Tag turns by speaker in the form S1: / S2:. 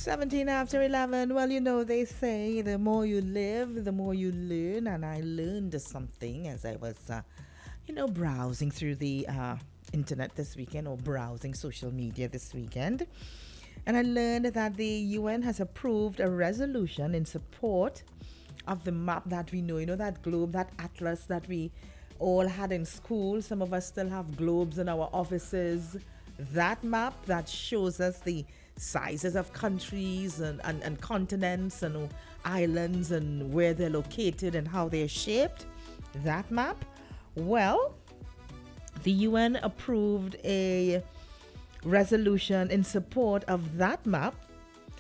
S1: 17 after 11. Well, they say the more you live, the more you learn. And I learned something as I was, browsing through the internet this weekend or browsing social media this weekend. And I learned that the UN has approved a resolution in support of the map that we know, that globe, that atlas that we all had in school. Some of us still have globes in our offices. That map that shows us the sizes of countries and continents and islands and where they're located and how they're shaped. That map. Well, the UN approved a resolution in support of that map